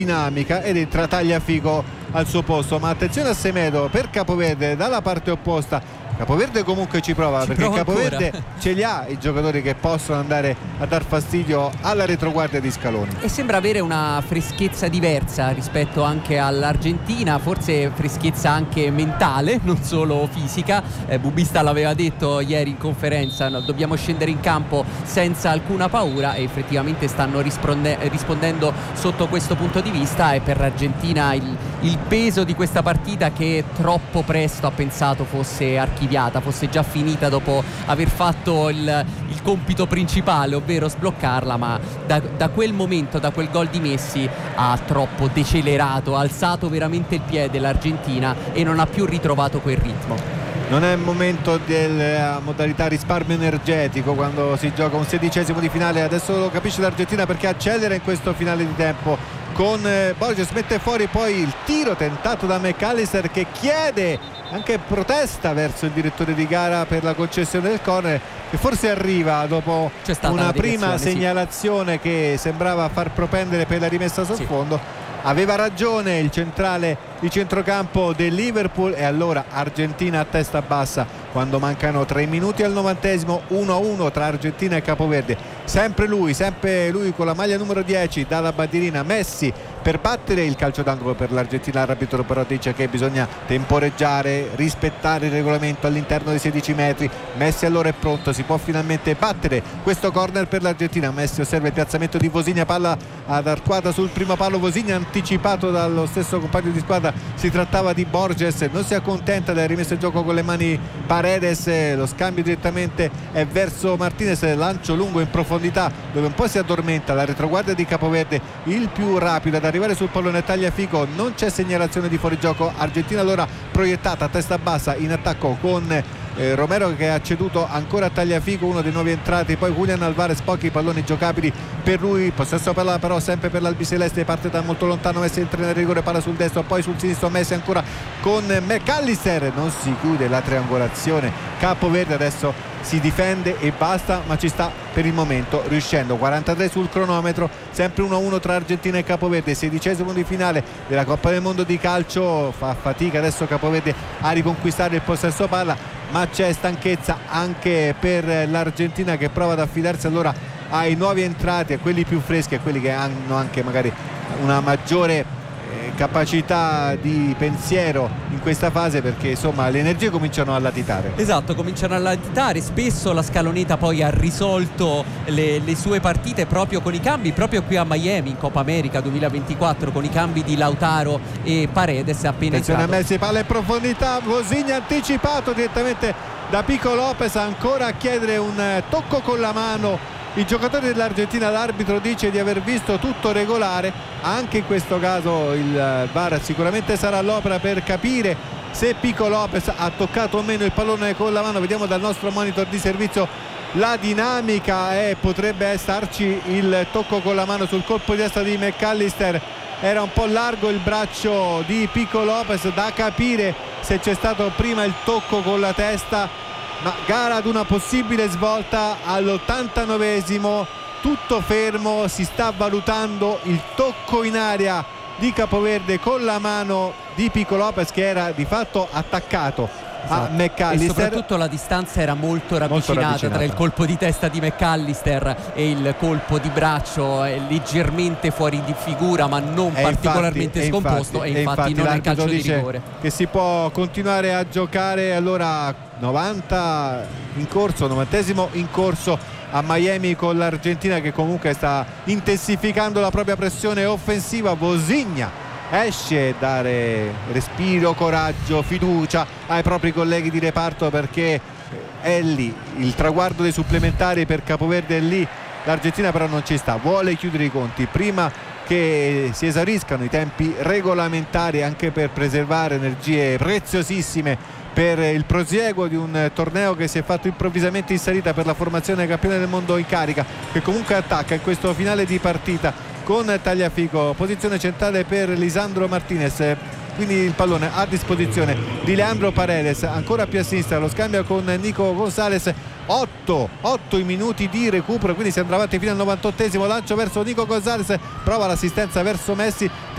dinamica ed entra Tagliafico al suo posto. Ma attenzione a Semedo per Capoverde dalla parte opposta. Capoverde comunque ci prova perché Capoverde ancora. Ce li ha i giocatori che possono andare a dar fastidio alla retroguardia di Scaloni, e sembra avere una freschezza diversa rispetto anche all'Argentina, forse freschezza anche mentale, non solo fisica. Bubista l'aveva detto ieri in conferenza, no, dobbiamo scendere in campo senza alcuna paura, e effettivamente stanno rispondendo sotto questo punto di vista. E per l'Argentina il peso di questa partita, che troppo presto ha pensato fosse archiviata, fosse già finita dopo aver fatto il compito principale, ovvero sbloccarla, ma da quel momento, da quel gol di Messi, ha troppo decelerato, ha alzato veramente il piede l'Argentina e non ha più ritrovato quel ritmo. Non è il momento della modalità risparmio energetico quando si gioca un 16esimo di finale. Adesso lo capisce l'Argentina perché accelera in questo finale di tempo con Borges, mette fuori poi il tiro tentato da McAllister, che chiede, anche protesta verso il direttore di gara per la concessione del corner, che forse arriva dopo una prima segnalazione che sembrava far propendere per la rimessa sul fondo. Aveva ragione il centrale di centrocampo del Liverpool, e allora Argentina a testa bassa quando mancano 3 minuti al 90esimo, 1-1 tra Argentina e Capoverde. Sempre lui con la maglia numero 10 dalla bandierina, Messi, per battere il calcio d'angolo per l'Argentina. L'arbitro però dice che bisogna temporeggiare, rispettare il regolamento all'interno dei 16 metri. Messi allora è pronto, si può finalmente battere questo corner per l'Argentina. Messi osserva il piazzamento di Vozinha, palla ad arcuata sul primo palo, Vozinha anticipato dallo stesso compagno di squadra, si trattava di Borges, non si accontenta della rimessa in gioco con le mani Paredes, lo scambio direttamente è verso Martinez, lancio lungo in profondità dove un po' si addormenta la retroguardia di Capoverde, il più rapido ad arrivare sul pallone Tagliafico. Non c'è segnalazione di fuorigioco. Argentina allora proiettata a testa bassa in attacco con Romero che ha ceduto ancora a Tagliafico, uno dei nuovi entrati, poi Julian Alvarez, pochi palloni giocabili per lui. Possesso palla però sempre per l'albiceleste, parte da molto lontano, Messi entra nel rigore, palla sul destro, poi sul sinistro Messi ancora con McAllister, non si chiude la triangolazione. Capoverde adesso si difende e basta, ma ci sta per il momento riuscendo. 43 sul cronometro, sempre 1-1 tra Argentina e Capoverde, 16esimo di finale della Coppa del Mondo di calcio. Fa fatica adesso Capoverde a riconquistare il possesso palla, ma c'è stanchezza anche per l'Argentina, che prova ad affidarsi allora ai nuovi entrati, a quelli più freschi, a quelli che hanno anche magari una maggiore capacità di pensiero in questa fase, perché insomma le energie cominciano a latitare. Esatto, cominciano a latitare. Spesso la Scaloneta poi ha risolto le sue partite proprio con i cambi, proprio qui a Miami in Coppa America 2024, con i cambi di Lautaro e Paredes. Appena attenzione entrato. a Messi, palla in profondità, Vozinha anticipato direttamente da Pico Lopez, ancora a chiedere un tocco con la mano i giocatori dell'Argentina. L'arbitro dice di aver visto tutto regolare. Anche in questo caso il VAR sicuramente sarà all'opera per capire se Pico Lopez ha toccato o meno il pallone con la mano. Vediamo dal nostro monitor di servizio la dinamica, e potrebbe esserci il tocco con la mano sul colpo di testa di McAllister. Era un po' largo il braccio di Pico Lopez, da capire se c'è stato prima il tocco con la testa. Ma gara ad una possibile svolta all'89esimo, tutto fermo, si sta valutando il tocco in aria di Capoverde con la mano di Pico Lopez, che era di fatto attaccato a McAllister, e soprattutto la distanza era molto ravvicinata tra il colpo di testa di McAllister e il colpo di braccio, leggermente fuori di figura ma non particolarmente scomposto, e infatti non è calcio di rigore. Che si può continuare a giocare. Allora 90 in corso, 90esimo in corso a Miami, con l'Argentina che comunque sta intensificando la propria pressione offensiva. Vozinha esce, dare respiro, coraggio, fiducia ai propri colleghi di reparto, perché è lì il traguardo dei supplementari per Capoverde, è lì. L'Argentina però non ci sta, vuole chiudere i conti prima che si esauriscano i tempi regolamentari, anche per preservare energie preziosissime per il prosieguo di un torneo che si è fatto improvvisamente in salita per la formazione campione del mondo in carica, che comunque attacca in questo finale di partita con Tagliafico, posizione centrale per Lisandro Martinez, quindi il pallone a disposizione di Leandro Paredes, ancora più a sinistra, lo scambio con Nico Gonzalez. 8 i minuti di recupero, quindi si andrà avanti fino al 98esimo. Lancio verso Nico Gonzalez, prova l'assistenza verso Messi,